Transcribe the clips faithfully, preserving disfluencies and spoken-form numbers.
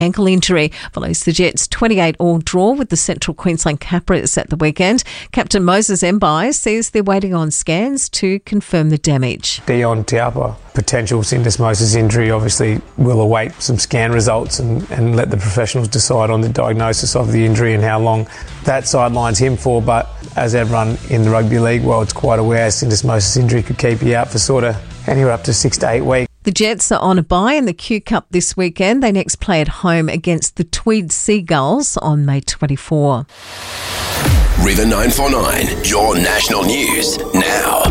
ankle injury. Follows the Jets' twenty-eight all draw with the Central Queensland Capras at the weekend. Captain Moses Mbai says they're waiting on scans to confirm the damage. Dion Tiapa, potential syndesmosis injury, obviously we'll await some scan results and, and let the professionals decide on the diagnosis of the injury and how long that sidelines him for. But as everyone in the rugby league world's quite aware, syndesmosis injury could keep you out for sort of anywhere up to six to eight weeks. The Jets are on a bye in the Q Cup this weekend. They next play at home against the Tweed Seagulls on May twenty-fourth. River nine four nine, your national news now.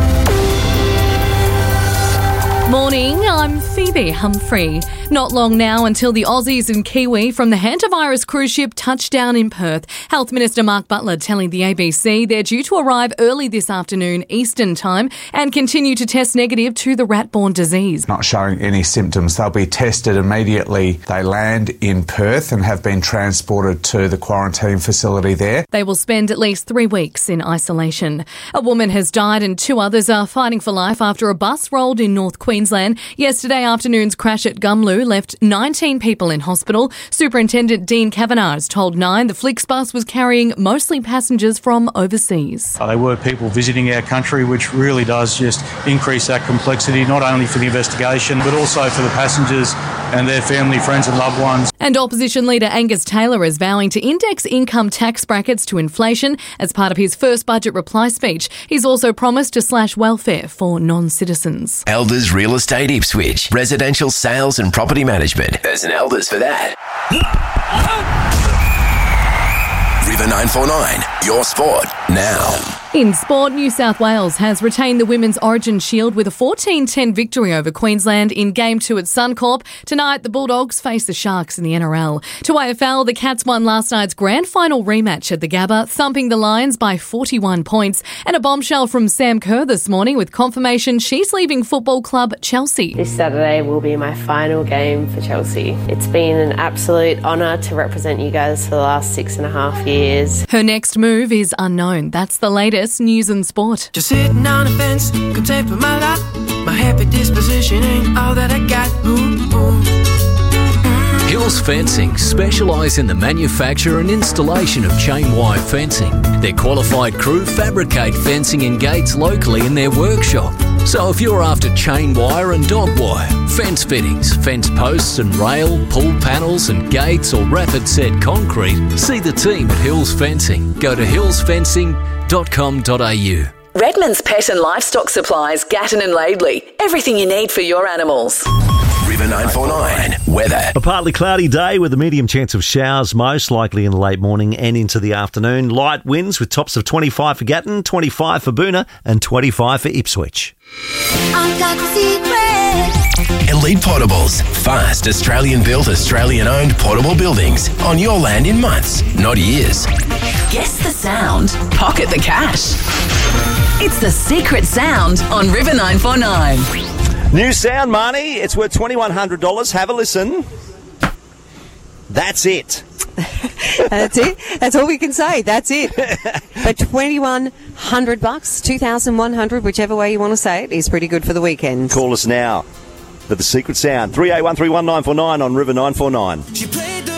Morning, I'm Phoebe Humphrey. Not long now until the Aussies and Kiwi from the hantavirus cruise ship touch down in Perth. Health Minister Mark Butler telling the A B C they're due to arrive early this afternoon Eastern time and continue to test negative to the rat-borne disease. Not showing any symptoms. They'll be tested immediately they land in Perth and have been transported to the quarantine facility there. They will spend at least three weeks in isolation. A woman has died and two others are fighting for life after a bus rolled in North Queensland. Yesterday afternoon's crash at Gumlu left nineteen people in hospital. Superintendent Dean Kavanagh has told Nine the Flixbus was carrying mostly passengers from overseas. They were people visiting our country, which really does just increase that complexity, not only for the investigation, but also for the passengers and their family, friends and loved ones. And Opposition Leader Angus Taylor is vowing to index income tax brackets to inflation as part of his first budget reply speech. He's also promised to slash welfare for non-citizens. Elders Real Estate Ipswich. Residential sales and property management. There's an Elders for that. River nine four nine, your sport now. In sport, New South Wales has retained the Women's Origin Shield with a fourteen ten victory over Queensland in Game two at Suncorp. Tonight, the Bulldogs face the Sharks in the N R L. To A F L, the Cats won last night's grand final rematch at the Gabba, thumping the Lions by forty-one points. And a bombshell from Sam Kerr this morning with confirmation she's leaving football club Chelsea. This Saturday will be my final game for Chelsea. It's been an absolute honour to represent you guys for the last six and a half years. Her next move is unknown. That's the latest news and sport. Just sitting on the fence, content with my lot. My happy disposition ain't all that I got. Ooh, ooh. Hills Fencing specialise in the manufacture and installation of chain wire fencing. Their qualified crew fabricate fencing and gates locally in their workshop. So if you're after chain wire and dog wire, fence fittings, fence posts and rail, pull panels and gates or rapid set concrete, see the team at Hills Fencing. Go to hills fencing dot com dot a u. Redmond's Pet and Livestock Supplies, Gatton and Laidley. Everything you need for your animals. River nine four nine, weather. A partly cloudy day with a medium chance of showers, most likely in the late morning and into the afternoon. Light winds with tops of twenty-five for Gatton, twenty-five for Boona and twenty-five for Ipswich. I've got the secret. Elite Portables. Fast, Australian-built, Australian-owned portable buildings on your land in months, not years. Guess the sound. Pocket the cash. It's the secret sound on River nine four nine. New sound, Marnie. It's worth twenty-one hundred dollars. Have a listen. That's it. That's it. That's all we can say. That's it. But twenty-one hundred bucks, two thousand one hundred, whichever way you want to say it, is pretty good for the weekend. Call us now for the secret sound. three eight one three one nine four nine on River nine four nine.